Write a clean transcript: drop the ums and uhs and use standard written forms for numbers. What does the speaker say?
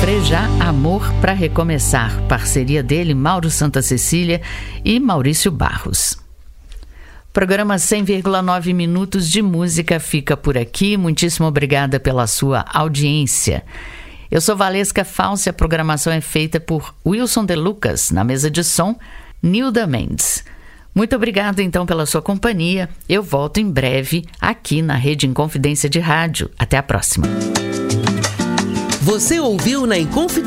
Frejá, Amor para Recomeçar, parceria dele, Mauro Santa Cecília e Maurício Barros. Programa 100,9 minutos de música fica por aqui. Muitíssimo obrigada pela sua audiência. Eu sou Valesca Falsi, a programação é feita por Wilson De Lucas, na mesa de som, Nilda Mendes. Muito obrigada então pela sua companhia. Eu volto em breve aqui na Rede Inconfidência de Rádio. Até a próxima. Você ouviu na Inconfidência